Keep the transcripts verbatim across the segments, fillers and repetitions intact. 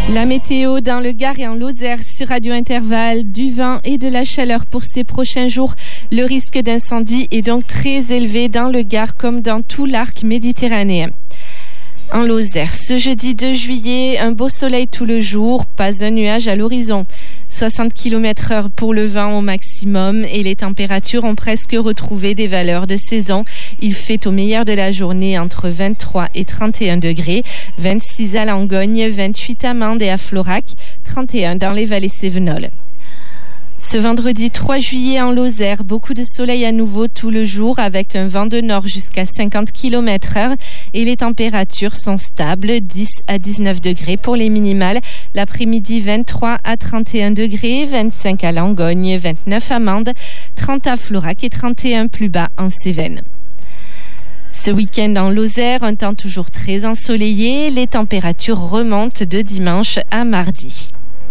La météo dans le Gard et en Lozère sur Radio Intervalle, du vent et de la chaleur pour ces prochains jours. Le risque d'incendie est donc très élevé dans le Gard comme dans tout l'arc méditerranéen. En Lozère, ce jeudi deux juillet, un beau soleil tout le jour, pas un nuage à l'horizon. soixante kilomètres heure pour le vent au maximum et les températures ont presque retrouvé des valeurs de saison. Il fait au meilleur de la journée entre vingt-trois et trente et un degrés, vingt-six à Langogne, vingt-huit à Mende et à Florac, trente et un dans les vallées cévenoles. Ce vendredi trois juillet en Lozère, beaucoup de soleil à nouveau tout le jour avec un vent de nord jusqu'à cinquante kilomètres heure et les températures sont stables, dix à dix-neuf degrés pour les minimales. L'après-midi, vingt-trois à trente et un degrés, vingt-cinq à Langogne, vingt-neuf à Mende, trente à Florac et trente et un plus bas en Cévennes. Ce week-end en Lozère, un temps toujours très ensoleillé, les températures remontent de dimanche à mardi.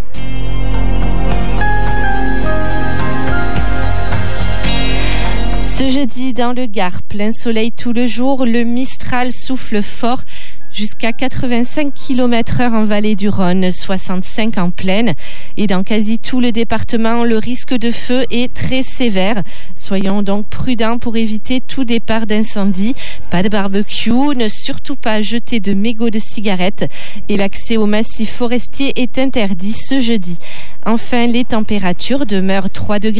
Ce jeudi, dans le Gard, plein soleil tout le jour, le Mistral souffle fort jusqu'à quatre-vingt-cinq kilomètres heure en vallée du Rhône, soixante-cinq en plaine. Et dans quasi tout le département, le risque de feu est très sévère. Soyons donc prudents pour éviter tout départ d'incendie. Pas de barbecue, ne surtout pas jeter de mégots de cigarettes. Et l'accès au massif forestier est interdit ce jeudi. Enfin, les températures demeurent trois degrés